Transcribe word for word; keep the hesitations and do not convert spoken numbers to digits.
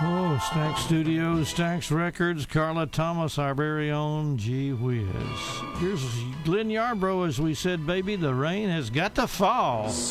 Oh, Stax Studios, Stax Records, Carla Thomas, our very own. Gee whiz. Here's Glenn Yarbrough, as we said, baby, the rain has got to fall.